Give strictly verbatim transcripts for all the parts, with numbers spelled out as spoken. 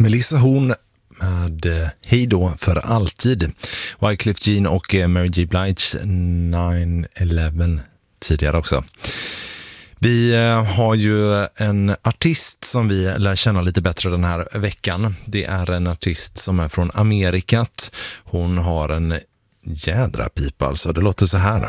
Melissa Horn med Hej då för alltid. Wyclef Jean och Mary J. Blige nine eleven tidigare också. Vi har ju en artist som vi lär känna lite bättre den här veckan. Det är en artist som är från Amerikat. Hon har en jädra pipa alltså. Det låter så här.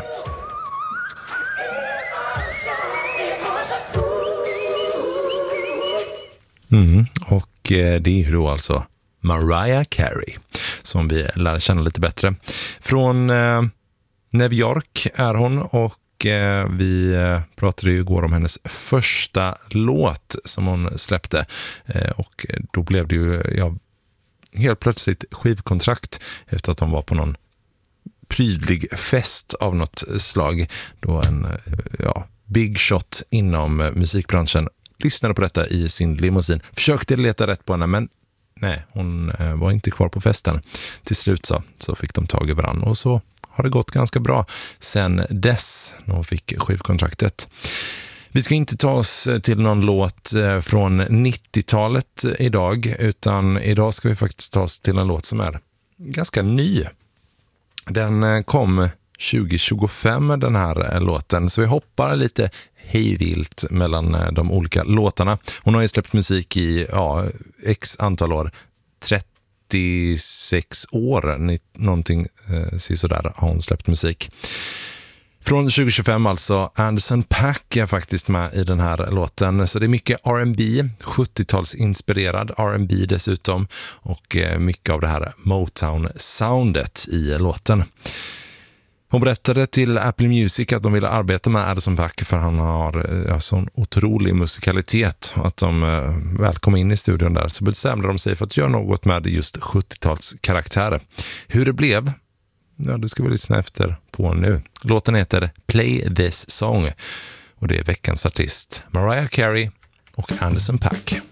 Mm, och det är ju då alltså Mariah Carey som vi lär känna lite bättre. Från eh, New York är hon och eh, vi eh, pratade ju igår om hennes första låt som hon släppte eh, och då blev det ju ja, helt plötsligt skivkontrakt efter att hon var på någon prydlig fest av något slag då en ja, big shot inom musikbranschen lyssnade på detta i sin limousin. Försökte leta rätt på henne men nej, hon var inte kvar på festen. Till slut så, så fick de tag i varann och så har det gått ganska bra sen dess när hon fick skivkontraktet. Vi ska inte ta oss till någon låt från nittiotalet idag utan idag ska vi faktiskt ta oss till en låt som är ganska ny. Den kom tjugo tjugofem den här låten så vi hoppar lite hejvilt mellan de olika låtarna. Hon har ju släppt musik i ja, x antal år, trettiosex år någonting eh, sådär har hon släppt musik. Från tjugo tjugofem alltså, Anderson .Paak är faktiskt med i den här låten. Så det är mycket R and B, sjuttiotalsinspirerad R and B dessutom och eh, mycket av det här Motown-soundet i låten. Hon berättade till Apple Music att de ville arbeta med Anderson .Paak för han har ja, sån otrolig musikalitet. Att de eh, väl kom in i studion där så bestämde de sig för att göra något med just sjuttiotalskaraktärer. Hur det blev, ja, det ska vi lyssna efter på nu. Låten heter Play This Song och det är veckans artist Mariah Carey och Anderson .Paak.